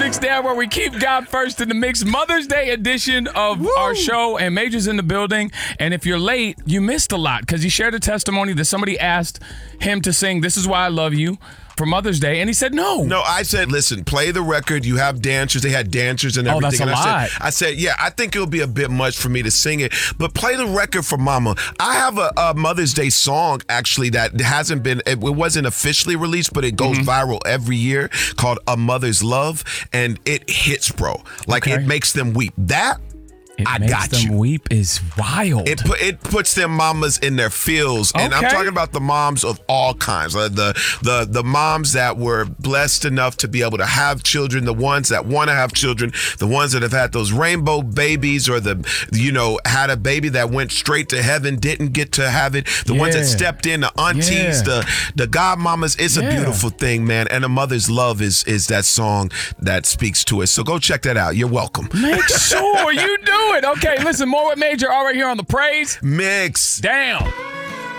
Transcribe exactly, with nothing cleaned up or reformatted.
Mix Down, where we keep God first in the mix. Mother's Day edition of Woo. Our show, and Major's in the building. And if you're late, you missed a lot because he shared a testimony that somebody asked him to sing "This Is Why I Love You" for Mother's Day, and he said no. No, I said, listen, play the record. You have dancers. They had dancers and everything. Oh, that's a and I lot. Said, I said, yeah, I think it'll be a bit much for me to sing it, but play the record for Mama. I have a, a Mother's Day song, actually, that hasn't been, it, it wasn't officially released, but it goes mm-hmm. viral every year, called A Mother's Love, and it hits, bro. Like, okay. it makes them weep. That, It I makes got them you. weep is wild. It put it puts their mamas in their feels, and okay. I'm talking about the moms of all kinds. Uh, the the the moms that were blessed enough to be able to have children, the ones that want to have children, the ones that have had those rainbow babies, or the you know had a baby that went straight to heaven, didn't get to have it. The yeah. ones that stepped in, the aunties, yeah. the the godmamas. It's yeah. a beautiful thing, man. And A Mother's Love is is that song that speaks to us. So go check that out. You're welcome. Make sure you do it. Okay, listen. More with Major, all right here on The Praise Mix Down.